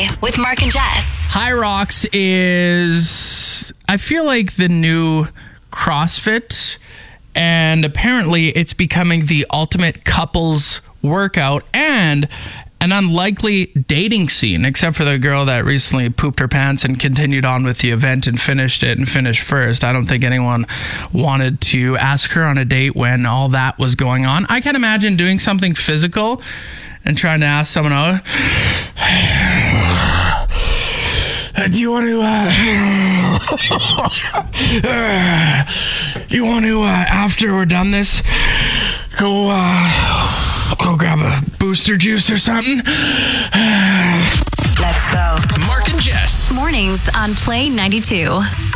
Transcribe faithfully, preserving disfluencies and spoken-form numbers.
Play with Mark and Jess. High Rocks is, I feel like, the new CrossFit, and apparently it's becoming the ultimate couples workout and an unlikely dating scene, except for the girl that recently pooped her pants and continued on with the event and finished it and finished first. I don't think anyone wanted to ask her on a date when all that was going on. I can imagine doing something physical and trying to ask someone out. Do you want to, uh, you want to, uh, after we're done this, go, uh, go grab a booster juice or something? Let's go. Mark and Jess. Mornings on Play ninety-two.